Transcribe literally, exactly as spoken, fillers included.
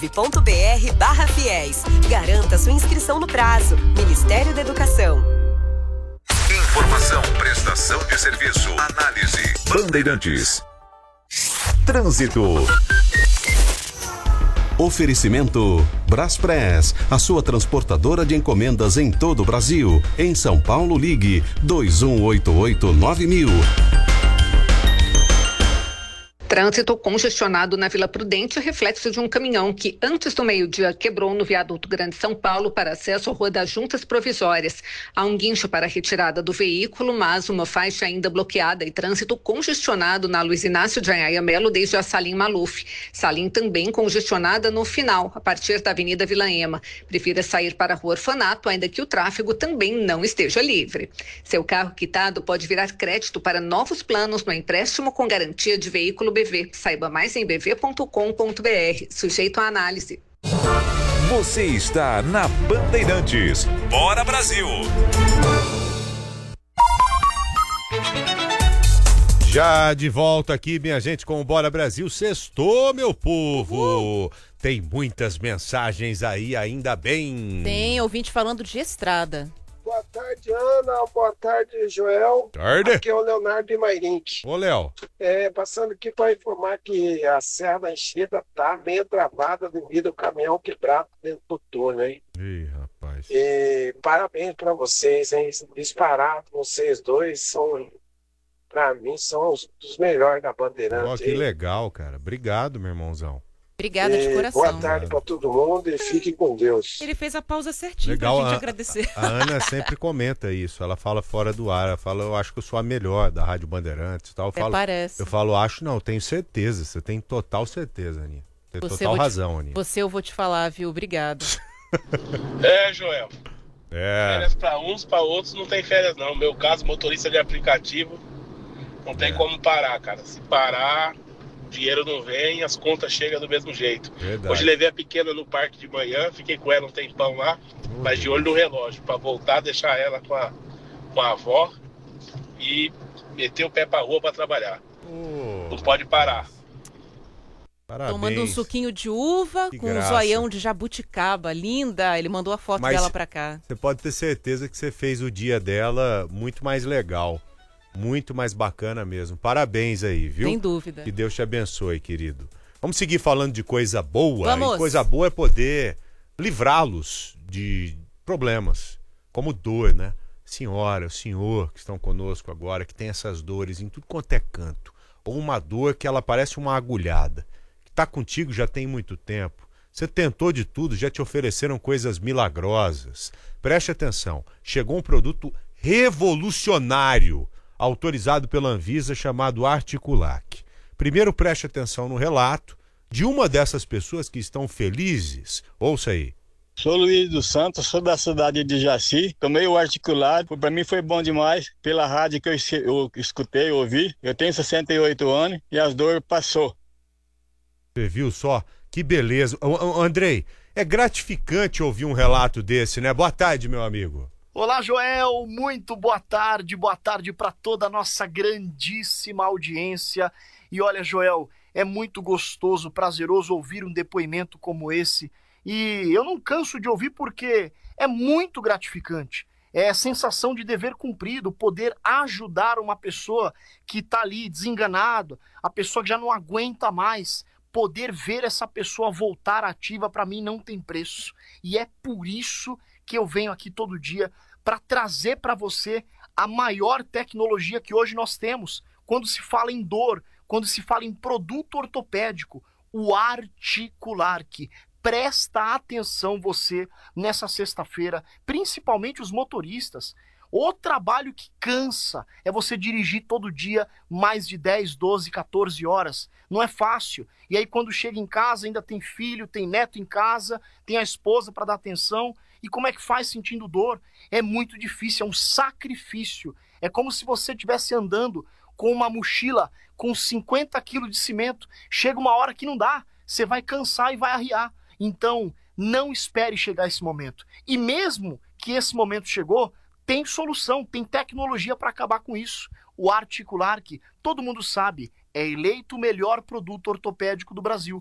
.br barra fiéis. Garanta sua inscrição no prazo. Ministério da Educação. Informação, prestação de serviço, análise. Bandeirantes. Trânsito. Oferecimento Braspress, a sua transportadora de encomendas em todo o Brasil. Em São Paulo, ligue dois um oito oito nove mil. Trânsito congestionado na Vila Prudente, reflexo de um caminhão que antes do meio-dia quebrou no viaduto Grande São Paulo para acesso à Rua das Juntas Provisórias. Há um guincho para a retirada do veículo, mas uma faixa ainda bloqueada e trânsito congestionado na Luiz Inácio de Anhaia Melo desde a Salim Maluf. Salim também congestionada no final, a partir da Avenida Vila Ema. Prefira sair para a Rua Orfanato, ainda que o tráfego também não esteja livre. Seu carro quitado pode virar crédito para novos planos no empréstimo com garantia de veículo B V. Saiba mais em b v ponto com ponto b r. Sujeito à análise. Você está na Bandeirantes. Bora, Brasil! Já de volta aqui, minha gente, com o Bora Brasil. Sextou, meu povo! Uhul. Tem muitas mensagens aí, ainda bem. Tem ouvinte falando de estrada. Boa tarde, Ana. Boa tarde, Joel. Tarde. Aqui é o Leonardo de Mairink. Ô, Léo. É, passando aqui para informar que a Serra da Enchida tá meio travada devido ao caminhão quebrado dentro do túnel, hein? Ih, rapaz. E parabéns para vocês, hein? Disparado, vocês dois são, para mim, são os dos melhores da Bandeirante. Ó, que legal, cara. Obrigado, meu irmãozão. Obrigada de coração. Boa tarde para todo mundo e fique com Deus. Ele fez a pausa certinho legal, pra gente a, agradecer. A Ana sempre comenta isso, ela fala fora do ar, ela fala, eu acho que eu sou a melhor da Rádio Bandeirantes e tal. Eu Até falo, parece. Eu falo, acho não, tenho certeza, você tem total certeza, Aninha. Tem Você total te, razão, Aninha. Você eu vou te falar, viu? Obrigado. É, Joel. É. Férias pra uns, pra outros não tem férias não. No meu caso, motorista de aplicativo, não tem é. como parar, cara. Se parar... dinheiro não vem, as contas chegam do mesmo jeito. Verdade. Hoje levei a pequena no parque de manhã, fiquei com ela um tempão lá, uhum. mas de olho no relógio, para voltar, deixar ela com a, com a avó e meter o pé pra rua para trabalhar. Oh, não pode parar. Parabéns. Tomando um suquinho de uva que com graça. Um zoião de jabuticaba, linda. Ele mandou a foto mas dela pra cá. Você pode ter certeza que você fez o dia dela muito mais legal. Muito mais bacana mesmo. Parabéns aí, viu? Sem dúvida. Que Deus te abençoe, querido. Vamos seguir falando de coisa boa. Vamos. E coisa boa é poder livrá-los de problemas, como dor, né? Senhora, o senhor que estão conosco agora, que tem essas dores em tudo quanto é canto. Ou uma dor que ela parece uma agulhada. Que está contigo já tem muito tempo. Você tentou de tudo, já te ofereceram coisas milagrosas. Preste atenção. Chegou um produto revolucionário autorizado pela Anvisa, chamado Articulac. Primeiro preste atenção no relato de uma dessas pessoas que estão felizes. Ouça aí. Sou Luiz dos Santos, sou da cidade de Jaci, tomei o Articulac, para mim foi bom demais, pela rádio que eu, eu escutei, eu ouvi. Eu tenho sessenta e oito anos e as dores passou. Você viu só? Que beleza. O, o, Andrei, é gratificante ouvir um relato desse, né? Boa tarde, meu amigo. Olá, Joel, muito boa tarde, boa tarde para toda a nossa grandíssima audiência. E olha, Joel, é muito gostoso, prazeroso ouvir um depoimento como esse. E eu não canso de ouvir porque é muito gratificante. É a sensação de dever cumprido, poder ajudar uma pessoa que está ali desenganada, a pessoa que já não aguenta mais. Poder ver essa pessoa voltar ativa, para mim, não tem preço. E é por isso que eu venho aqui todo dia para trazer para você a maior tecnologia que hoje nós temos. Quando se fala em dor, quando se fala em produto ortopédico, o Articulac. Presta atenção você nessa sexta-feira, principalmente os motoristas. O trabalho que cansa é você dirigir todo dia mais de dez, doze, quatorze horas. Não é fácil. E aí quando chega em casa ainda tem filho, tem neto em casa, tem a esposa para dar atenção. E como é que faz sentindo dor? É muito difícil, é um sacrifício. É como se você estivesse andando com uma mochila com cinquenta quilos de cimento. Chega uma hora que não dá, você vai cansar e vai arriar. Então, não espere chegar esse momento. E mesmo que esse momento chegou, tem solução, tem tecnologia para acabar com isso. O Articulac, todo mundo sabe, é eleito o melhor produto ortopédico do Brasil.